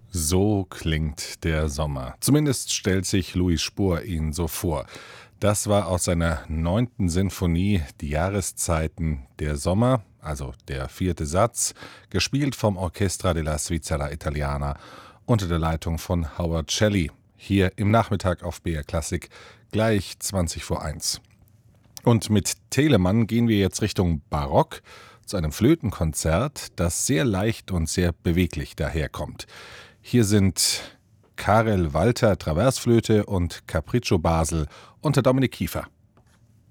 So klingt der Sommer. Zumindest stellt sich Louis Spohr ihn so vor. Das war aus seiner 9. Sinfonie Die Jahreszeiten der Sommer, also der 4. Satz, gespielt vom Orchestra della Svizzera Italiana unter der Leitung von Howard Shelley. Hier im Nachmittag auf BR Klassik, gleich 20 vor 1. Und mit Telemann gehen wir jetzt Richtung Barock zu einem Flötenkonzert, das sehr leicht und sehr beweglich daherkommt. Hier sind Karel Walter Traversflöte und Capriccio Basel unter Dominik Kiefer.